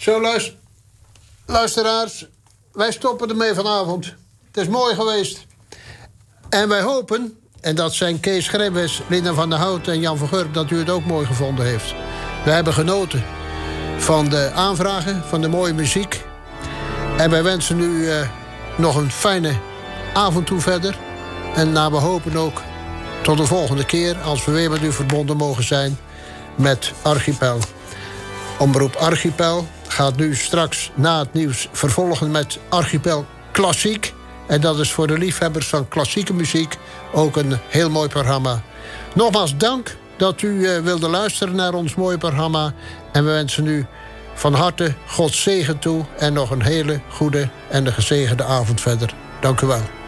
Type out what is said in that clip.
Zo, luisteraars, wij stoppen ermee vanavond. Het is mooi geweest. En wij hopen, en dat zijn Kees Grebbes, Linda van der Hout en Jan van Gurk, dat u het ook mooi gevonden heeft. We hebben genoten van de aanvragen, van de mooie muziek. En wij wensen u nog een fijne avond toe verder. En we hopen ook tot de volgende keer, als we weer met u verbonden mogen zijn met Archipel. Omroep Archipel gaat nu straks na het nieuws vervolgen met Archipel Klassiek. En dat is voor de liefhebbers van klassieke muziek ook een heel mooi programma. Nogmaals dank dat u wilde luisteren naar ons mooie programma. En we wensen u van harte Gods zegen toe en nog een hele goede en een gezegende avond verder. Dank u wel.